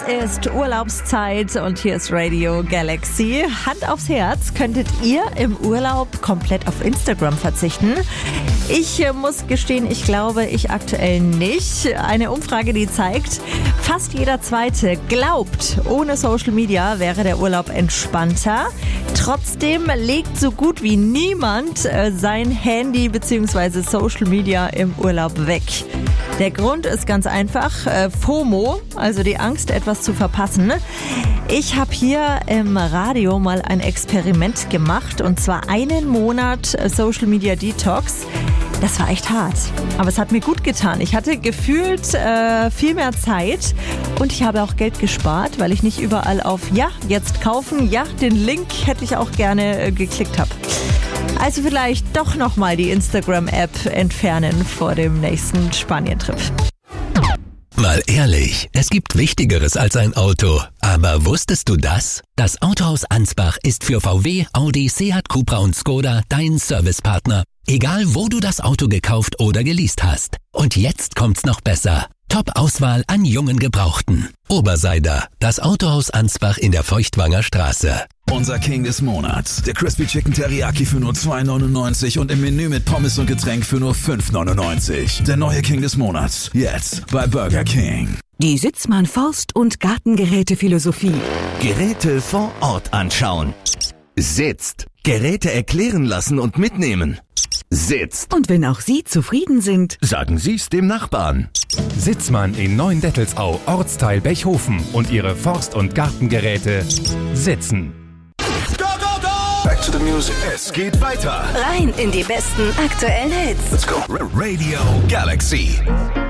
ist Urlaubszeit und hier ist Radio Galaxy. Hand aufs Herz, könntet ihr im Urlaub komplett auf Instagram verzichten? Ich muss gestehen, ich glaube, ich aktuell nicht. Eine Umfrage, die zeigt, fast jeder Zweite glaubt, ohne Social Media wäre der Urlaub entspannter. Trotzdem legt so gut wie niemand sein Handy bzw. Social Media im Urlaub weg. Der Grund ist ganz einfach, FOMO, also die Angst, etwas zu verpassen. Ich habe hier im Radio mal ein Experiment gemacht und zwar einen Monat Social Media Detox. Das war echt hart, aber es hat mir gut getan. Ich hatte gefühlt viel mehr Zeit und ich habe auch Geld gespart, weil ich nicht überall auf Ja, jetzt kaufen, ja, den Link hätte ich auch gerne geklickt habe. Also vielleicht doch nochmal die Instagram-App entfernen vor dem nächsten Spanien-Trip. Mal ehrlich, es gibt Wichtigeres als ein Auto. Aber wusstest du das? Das Autohaus Ansbach ist für VW, Audi, Seat, Cupra und Skoda dein Servicepartner. Egal, wo du das Auto gekauft oder geleast hast. Und jetzt kommt's noch besser. Top-Auswahl an jungen Gebrauchten. Oberseider, das Autohaus Ansbach in der Feuchtwanger Straße. Unser King des Monats. Der Crispy Chicken Teriyaki für nur 2,99 und im Menü mit Pommes und Getränk für nur 5,99. Der neue King des Monats. Jetzt bei Burger King. Die Sitzmann Forst- und Gartengeräte-Philosophie. Geräte vor Ort anschauen. Sitzt. Geräte erklären lassen und mitnehmen. Sitzt. Und wenn auch Sie zufrieden sind, Sagen Sie's dem Nachbarn. Sitzmann in Neuendettelsau, Ortsteil Bechhofen und ihre Forst- und Gartengeräte sitzen. Back to the music. Es geht weiter. Rein in die besten aktuellen Hits. Let's go. Radio Galaxy.